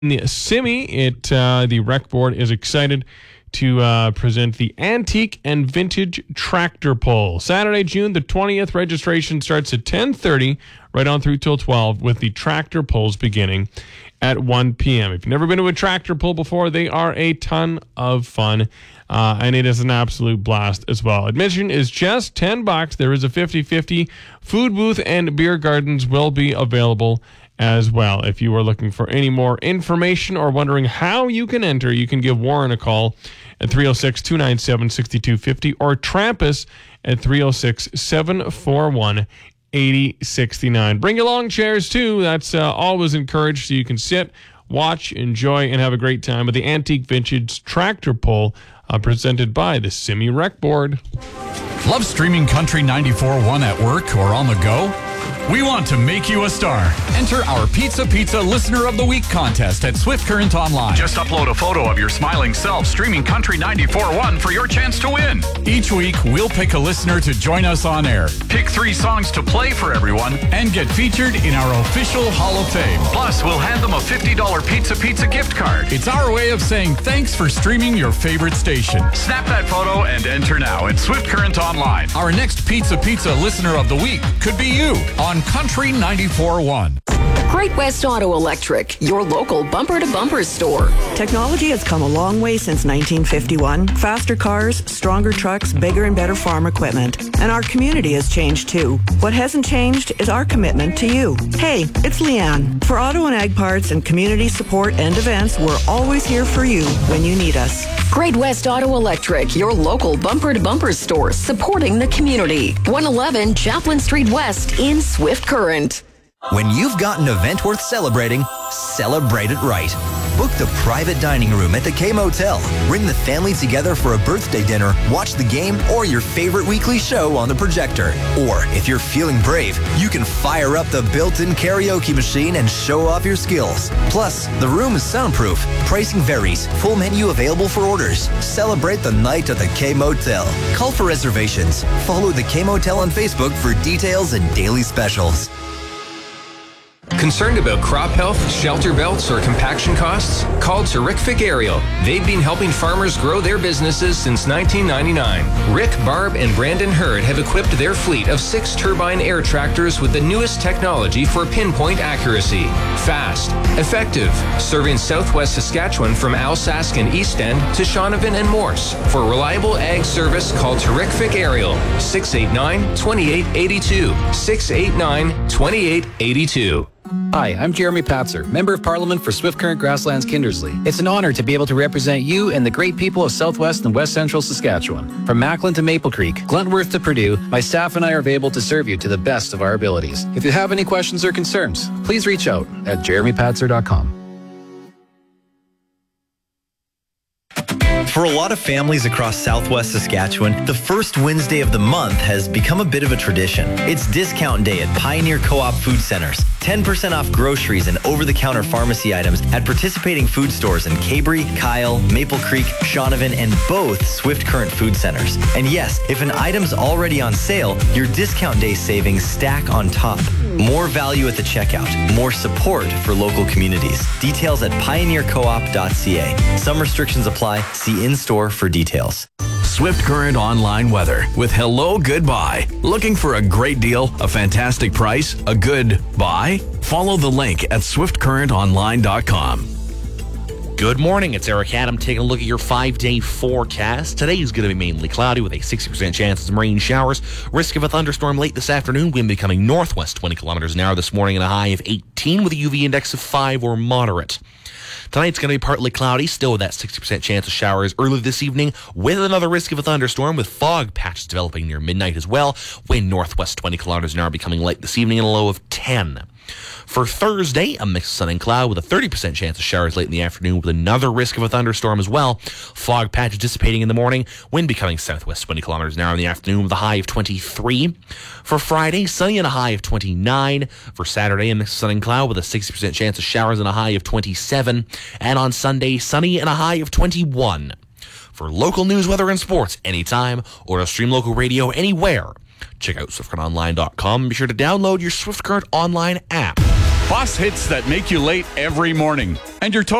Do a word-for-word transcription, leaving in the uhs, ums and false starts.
the Simi, it uh, the rec board is excited to uh, present the Antique and Vintage Tractor Pull. Saturday, June the twentieth, registration starts at ten thirty, right on through till twelve, with the tractor pulls beginning at one p.m. If you've never been to a tractor pull before, they are a ton of fun, uh, and it is an absolute blast as well. Admission is just ten bucks. There is a fifty-fifty. Food booth and beer gardens will be available as well. If you are looking for any more information or wondering how you can enter, you can give Warren a call at three oh six, two nine seven, six two five oh or Trampus at three oh six, seven four one, eight oh six nine. Bring your lawn chairs too. That's uh, always encouraged, so you can sit, watch, enjoy, and have a great time with the Antique Vintage Tractor Pull uh, presented by the Simi Rec Board. Love streaming Country ninety-four point one at work or on the go? We want to make you a star. Enter our Pizza Pizza Listener of the Week contest at Swift Current Online. Just upload a photo of your smiling self streaming Country ninety-four point one for your chance to win. Each week, we'll pick a listener to join us on air. Pick three songs to play for everyone. And get featured in our official Hall of Fame. Plus, we'll hand them a fifty dollars Pizza Pizza gift card. It's our way of saying thanks for streaming your favorite station. Snap that photo and enter now at Swift Current Online. Our next Pizza Pizza Listener of the Week could be you on Country ninety-four point one. Great West Auto Electric, your local bumper-to-bumper store. Technology has come a long way since nineteen fifty-one. Faster cars, stronger trucks, bigger and better farm equipment. And our community has changed too. What hasn't changed is our commitment to you. Hey, it's Leanne. For auto and ag parts and community support and events, we're always here for you when you need us. Great West Auto Electric, your local bumper-to-bumper store supporting the community. one eleven Chaplin Street West in Swift Current. When you've got an event worth celebrating, celebrate it right. Book the private dining room at the K-Motel. Bring the family together for a birthday dinner, watch the game, or your favorite weekly show on the projector. Or, if you're feeling brave, you can fire up the built-in karaoke machine and show off your skills. Plus, the room is soundproof. Pricing varies. Full menu available for orders. Celebrate the night at the K-Motel. Call for reservations. Follow the K-Motel on Facebook for details and daily specials. Concerned about crop health, shelter belts, or compaction costs? Call Terrific Aerial. They've been helping farmers grow their businesses since nineteen ninety-nine. Rick, Barb, and Brandon Hurd have equipped their fleet of six turbine air tractors with the newest technology for pinpoint accuracy. Fast, effective, serving southwest Saskatchewan from Alsace and East End to Shaunavon and Morse. For reliable ag service, call Terrific Aerial, six eight nine, two eight eight two, six eight nine, two eight eight two. Hi, I'm Jeremy Patzer, Member of Parliament for Swift Current Grasslands Kindersley. It's an honor to be able to represent you and the great people of Southwest and West Central Saskatchewan. From Macklin to Maple Creek, Gluntworth to Purdue, my staff and I are able to serve you to the best of our abilities. If you have any questions or concerns, please reach out at jeremy patzer dot com. For a lot of families across Southwest Saskatchewan, the first Wednesday of the month has become a bit of a tradition. It's discount day at Pioneer Co-op Food Centers. ten percent off groceries and over-the-counter pharmacy items at participating food stores in Cabri, Kyle, Maple Creek, Shaunavon, and both Swift Current Food Centers. And yes, if an item's already on sale, your discount day savings stack on top. More value at the checkout. More support for local communities. Details at pioneer co op dot c a. Some restrictions apply. See in-store for details. Swift Current Online weather with Hello Goodbye. Looking for a great deal, a fantastic price, a good buy? Follow the link at swift current online dot com. Good morning, it's Eric Adam taking a look at your five-day forecast. Today is going to be mainly cloudy with a sixty percent chance of some rain showers. Risk of a thunderstorm late this afternoon. Wind becoming northwest twenty kilometers an hour this morning and a high of eighteen with a U V index of five or moderate. Tonight's going to be partly cloudy, still with that sixty percent chance of showers early this evening, with another risk of a thunderstorm, with fog patches developing near midnight as well. Wind northwest twenty kilometers an hour becoming light this evening and a low of ten. For Thursday, a mix of sun and cloud with a thirty percent chance of showers late in the afternoon with another risk of a thunderstorm as well. Fog patches dissipating in the morning, wind becoming southwest twenty kilometers an hour in the afternoon with a high of twenty-three. For Friday, sunny and a high of twenty-nine. For Saturday, a mix of sun and cloud with a sixty percent chance of showers and a high of twenty-seven. And on Sunday, sunny and a high of twenty-one. For local news, weather, and sports anytime, or to stream local radio anywhere, check out swift current online dot com. Be sure to download your Swift Current Online app. Bus hits that make you late every morning. And your total